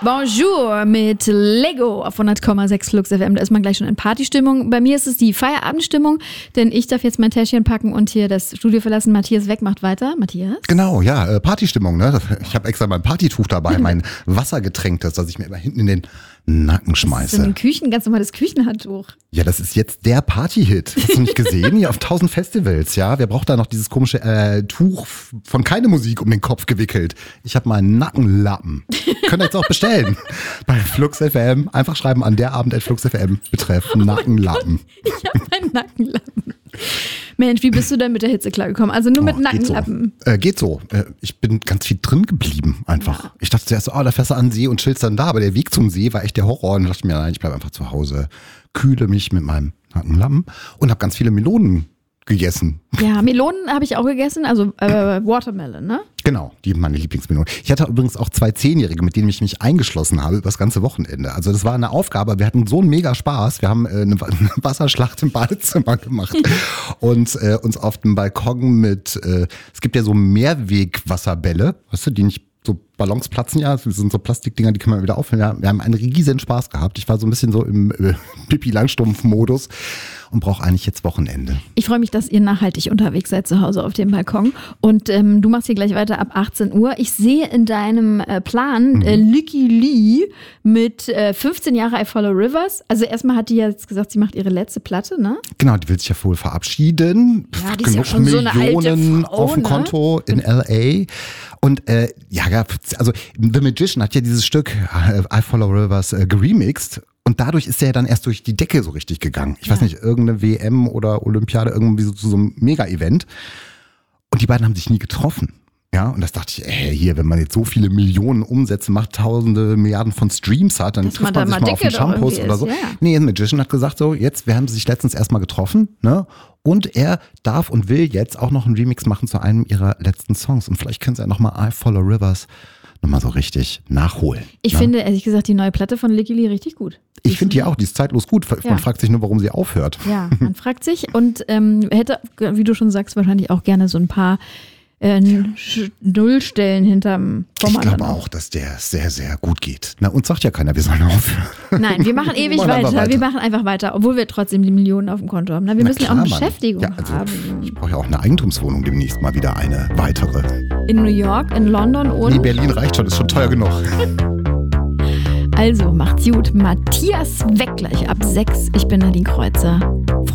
Bonjour mit Lego auf 100,6 Flux FM. Da ist man gleich schon in Partystimmung. Bei mir ist es die Feierabendstimmung, denn ich darf jetzt mein Täschchen packen und hier das Studio verlassen. Matthias Weg macht weiter. Matthias? Genau, ja, Partystimmung. Ne? Ich habe extra mein Partytuch dabei, mein wassergetränktes, das ich mir immer hinten in den Nacken schmeiße. Das ist ein ganz normales Küchenhandtuch. Ja, das ist jetzt der Partyhit. Hast du nicht gesehen? Hier auf 1000 Festivals, ja. Wer braucht da noch dieses komische Tuch von keine Musik um den Kopf gewickelt? Ich habe meinen Nackenlappen. Könnt ihr jetzt auch bestellen. Bei Flux FM. Einfach schreiben an derabend@flux.fm. Betreff Nackenlappen. Ich habe meinen Nackenlappen. Mensch, wie bist du denn mit der Hitze klargekommen? Also nur mit Nackenlappen? Geht so. Ich bin ganz viel drin geblieben einfach. Ja. Ich dachte zuerst so, da fährst du an den See und chillst dann da. Aber der Weg zum See war echt der Horror. Und ich dachte mir, nein, ich bleibe einfach zu Hause. Kühle mich mit meinem Nackenlappen und habe ganz viele Melonen gegessen. Ja, Melonen habe ich auch gegessen, also Watermelon, ne? Genau, die meine Lieblingsmelonen. Ich hatte übrigens auch 2 10-Jährige, mit denen ich mich eingeschlossen habe über das ganze Wochenende. Also das war eine Aufgabe, wir hatten so einen mega Spaß. Wir haben eine Wasserschlacht im Badezimmer gemacht und uns auf dem Balkon mit, es gibt ja so Mehrwegwasserbälle, weißt du, die nicht so Ballons platzen ja, das sind so Plastikdinger, die kann man wieder auffüllen. Wir haben einen riesen Spaß gehabt. Ich war so ein bisschen so im Pippi-Langstrumpf-Modus und brauche eigentlich jetzt Wochenende. Ich freue mich, dass ihr nachhaltig unterwegs seid zu Hause auf dem Balkon. Und du machst hier gleich weiter ab 18 Uhr. Ich sehe in deinem Plan Lykke Li mit 15 Jahre I Follow Rivers. Also erstmal hat die jetzt gesagt, sie macht ihre letzte Platte, ne? Genau, die will sich ja wohl verabschieden. Ja, die ist genug ja schon Millionen so eine alte Frau, auf dem Konto in L.A. Und also The Magician hat ja dieses Stück I Follow Rivers geremixed. Und dadurch ist er ja dann erst durch die Decke so richtig gegangen. Ich weiß nicht, irgendeine WM oder Olympiade, irgendwie so zu so einem Mega-Event. Und die beiden haben sich nie getroffen. Ja, und das dachte ich, hier, wenn man jetzt so viele Millionen Umsätze macht, tausende Milliarden von Streams hat, dann trifft man sich mal auf den Shampoos oder so. Ja. Nee, The Magician hat gesagt so, wir haben sich letztens erstmal getroffen, ne? Und er darf und will jetzt auch noch einen Remix machen zu einem ihrer letzten Songs. Und vielleicht können sie ja nochmal I Follow Rivers nochmal so richtig nachholen. Ich finde, ehrlich gesagt, die neue Platte von Lykke Li richtig gut. Ich finde die auch, die ist zeitlos gut. Man fragt sich nur, warum sie aufhört. Ja, man fragt sich und hätte, wie du schon sagst, wahrscheinlich auch gerne so ein paar Nullstellen hinterm Format. Ich glaube auch, dass der sehr, sehr gut geht. Na, uns sagt ja keiner, wir sollen aufhören. Nein, wir machen ewig weiter. Wir machen einfach weiter, obwohl wir trotzdem die Millionen auf dem Konto haben. Wir müssen ja auch eine Beschäftigung haben. Ich brauche ja auch eine Eigentumswohnung demnächst mal wieder, eine weitere. In New York, in London und... Nee, Berlin reicht schon, ist schon teuer genug. Also, macht's gut. Matthias Weg gleich ab 6. Ich bin Nadine Kreuzer.